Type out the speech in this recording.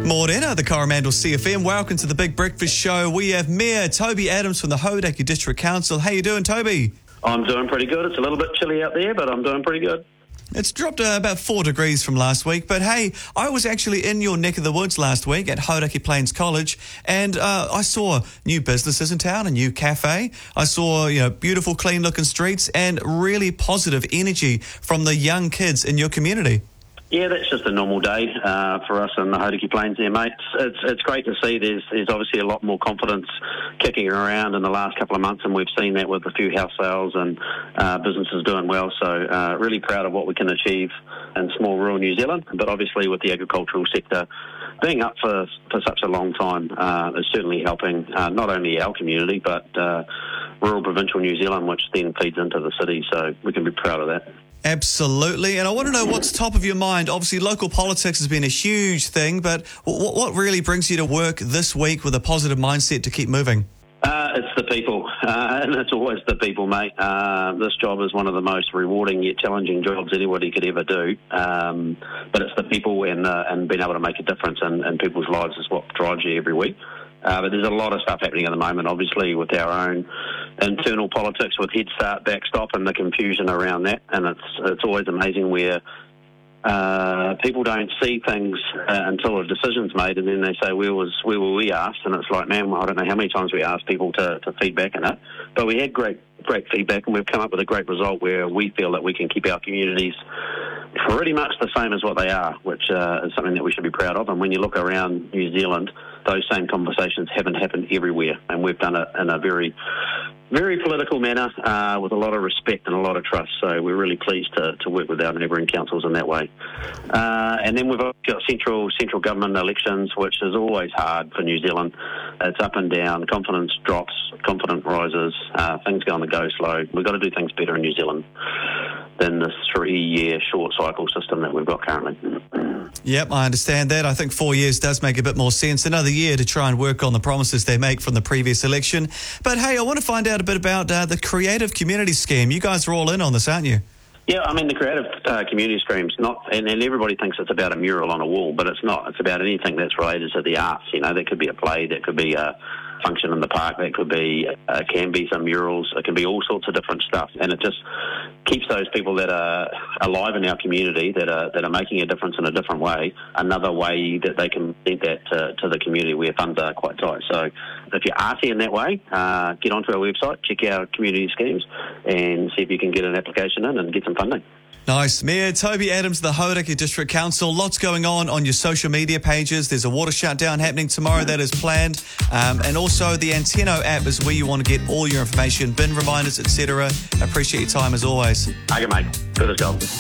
Morena, the Coromandel CFM. Welcome to the Big Breakfast Show. We have Mayor Toby Adams from the Hauraki District Council. How you doing, Toby? I'm doing pretty good. It's a little bit chilly out there, but I'm doing pretty good. It's dropped about 4 degrees from last week, but hey, I was actually in your neck of the woods last week at Hauraki Plains College, and I saw new businesses in town, a new cafe. I saw, beautiful, clean-looking streets and really positive energy from the young kids in your community. Yeah, that's just a normal day for us in the Hauraki Plains there, mate. It's great to see there's obviously a lot more confidence kicking around in the last couple of months, and we've seen that with a few house sales and businesses doing well. So really proud of what we can achieve in small rural New Zealand, but obviously with the agricultural sector being up for such a long time is certainly helping not only our community, but rural provincial New Zealand, which then feeds into the city. So we can be proud of that. Absolutely. And I want to know what's top of your mind. Obviously, local politics has been a huge thing, but what really brings you to work this week with a positive mindset to keep moving? It's the people, and it's always the people, mate. This job is one of the most rewarding yet challenging jobs anybody could ever do. But it's the people and being able to make a difference in people's lives is what drives you every week. But there's a lot of stuff happening at the moment, obviously, with our own internal politics, with Head Start, Backstop, and the confusion around that. And it's always amazing where people don't see things until a decision's made, and then they say, where were we asked? And it's like, man, I don't know how many times we asked people to feedback in it. But we had great feedback, and we've come up with a great result where we feel that we can keep our communities pretty much the same as what they are, which is something that we should be proud of. And when you look around New Zealand, those same conversations haven't happened everywhere, and we've done it in a very, very political manner with a lot of respect and a lot of trust. So we're really pleased to work with our neighbouring councils in that way. And then we've got central government elections, which is always hard for New Zealand. It's up and down, confidence drops, confidence rises, things go on the go slow. We've got to do things better in New Zealand than this 3-year short cycle system that we've got currently. Yep, I understand that. I think 4 years does make a bit more sense. Another year to try and work on the promises they make from the previous election. But hey, I want to find out a bit about the Creative Community Scheme. You guys are all in on this, aren't you? Yeah, I mean, the Creative Community Scheme's not, and everybody thinks it's about a mural on a wall, but it's not. It's about anything that's related to the arts. That could be a play, that could be a function in the park, that could be, can be some murals, it can be all sorts of different stuff, and it just keeps those people that are alive in our community, that are making a difference in a different way, another way that they can present that to the community where funds are quite tight. So if you're arty in that way, get onto our website, check our community schemes, and see if you can get an application in and get some funding. Nice. Mayor Toby Adams, the Hauraki District Council. Lots going on your social media pages. There's a water shutdown happening tomorrow that is planned. And also the Anteno app is where you want to get all your information, bin reminders, etc. Appreciate your time as always. Okay, mate. Good as gold.